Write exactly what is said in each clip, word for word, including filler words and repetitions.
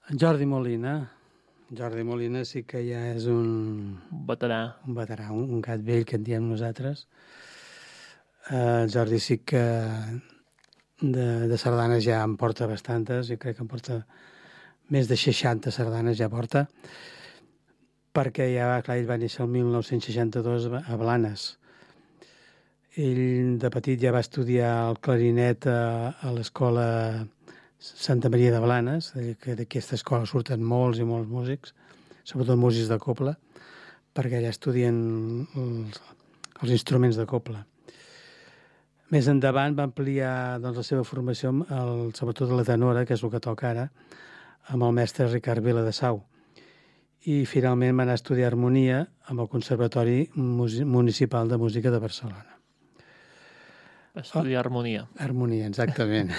En Jordi Molina. Jordi Molina sí que ja és un... Un veterà. Un veterà, un, un gat vell que en diem nosaltres. Uh, Jordi sí que de, de sardanes ja en porta bastantes, i crec que en porta més de seixanta sardanes ja porta, perquè ja, clar, ell va néixer el mil nou-cents seixanta-dos a Blanes. Ell de petit ja va estudiar el clarinet a, a l'escola Santa Maria de Blanes, que d'aquesta escola surten molts i molts músics, sobretot músics de cobla, perquè allà estudien els, els instruments de cobla. Més endavant va ampliar doncs, la seva formació, el, sobretot la tenora, que és el que toca ara, amb el mestre Ricard Viladesau. I finalment va anar a estudiar harmonia amb el Conservatori Municipal de Música de Barcelona. Va estudiar oh, harmonia. Harmonia, exactament.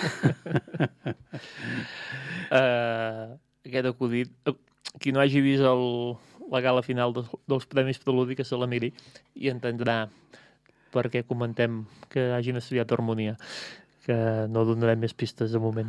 uh, aquest acudit... Qui no hagi vist el, la gala final dels, dels Premis Preludi, que se la miri i entendrà perquè comentem que hagin estudiat harmonia, que no donarem més pistes de moment.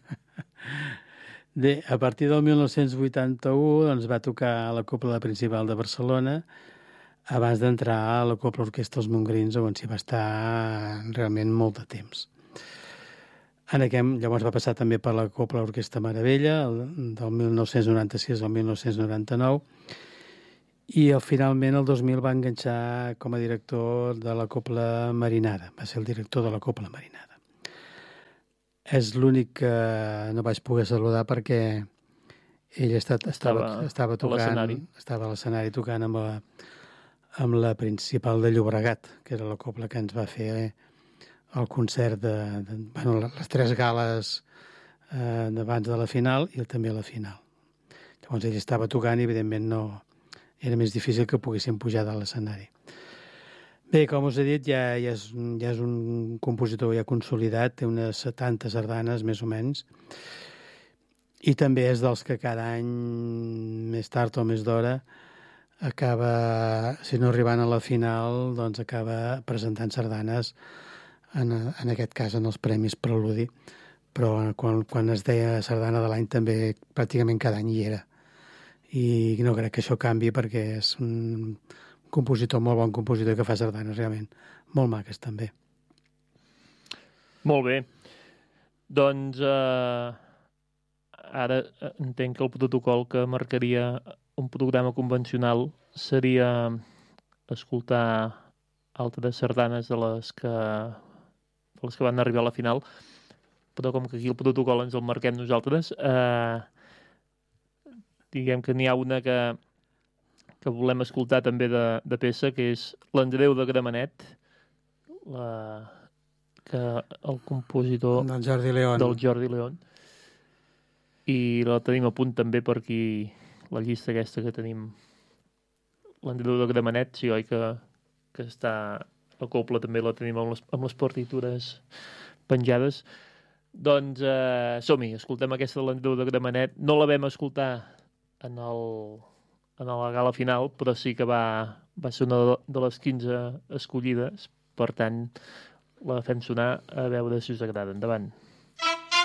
Bé, a partir del mil nou-cents vuitanta-u doncs, va tocar a la Cobla Principal de Barcelona abans d'entrar a la Cobla Orquestra Els Mongrins, on s'hi va estar realment molt de temps. En aquest, llavors va passar també per la Cobla Orquestra Meravella, el, del mil nou-cents noranta-sis al mil nou-cents noranta-nou, i el, finalment el dos mil va enganxar com a director de la Cobla Marinada. Va ser el director de la Cobla Marinada. És l'únic que no vaig poder saludar perquè ell estat, estava, estava, estava tocant, estava a l'escenari tocant amb la, amb la Principal de Llobregat, que era la cobla que ens va fer el concert de, de bueno, les tres gales eh, abans de la final i també a la final. Llavors ell estava tocant i evidentment no era més difícil que poguessin pujar de l'escenari. Bé, com us he dit, ja, ja, és, ja és un compositor ja consolidat, té unes setanta sardanes més o menys, i també és dels que cada any, més tard o més d'hora, acaba, si no arribant a la final, doncs acaba presentant sardanes, en, en aquest cas en els Premis Preludi, però quan, quan es deia sardana de l'any també pràcticament cada any hi era. I no crec que això canvi perquè és un compositor, molt bon compositor que fa sardanes realment molt maques també. Molt bé. Doncs eh, ara entenc que el protocol que marcaria un programa convencional seria escoltar altres sardanes de les que de les que van arribar a la final, però com que aquí el protocol ens el marquem nosaltres, eh, diguem que n'hi ha una que, que volem escoltar també de, de peça, que és l'Andreu de Gramenet, la, que el compositor del Jordi León. del Jordi León. I la tenim a punt també per aquí, la llista aquesta que tenim. L'Andreu de Gramenet, sí, oi, que, que està a Cobla, també la tenim amb les, amb les partitures penjades. Doncs eh, som-hi, escoltem aquesta de l'Andreu de Gramenet. No la vam escoltar en, el, en la gala final, però sí que va, va ser una de les quinze escollides. Per tant, la fem sonar a veure si us agrada. Endavant.